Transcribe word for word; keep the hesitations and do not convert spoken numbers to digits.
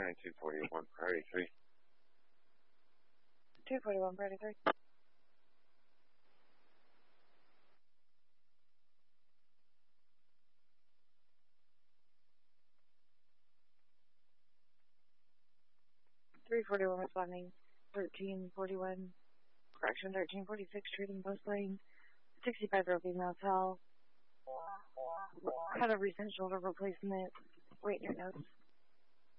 County two forty-one, priority three. two forty-one, priority three. three forty-one responding. thirteen forty-one. Correction, thirteen forty-six, treating post lane. sixty-five year old female tell. Had a recent shoulder replacement. Wait your notes.